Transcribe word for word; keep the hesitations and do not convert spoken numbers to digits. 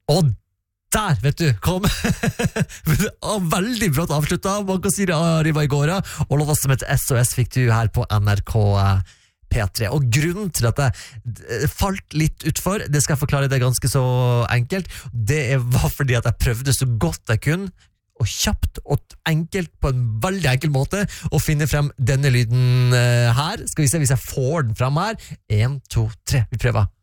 Og der, vet du, kom veldig brått avsluttet Marco Siri Arriva i går, og låta som et S O S fikk du her på N R K P tre. Og grunnen til at jeg falt litt utfor, det skal jeg forklare det ganske så enkelt, det var fordi at jeg prøvde så godt jeg kunne, og kjapt og enkelt på en veldig enkel måte å finne frem denne lyden her. Skal vi se hvis jeg får den frem her. En, to, tre, vi prøver.